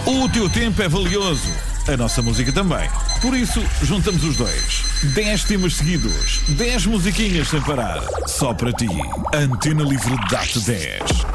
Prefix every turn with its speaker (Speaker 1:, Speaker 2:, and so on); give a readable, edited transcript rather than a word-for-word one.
Speaker 1: O teu tempo é valioso. A nossa música também. Por isso, juntamos os dois. 10 temas seguidos. 10 musiquinhas sem parar. Só para ti. Antena Livre dá-te 10.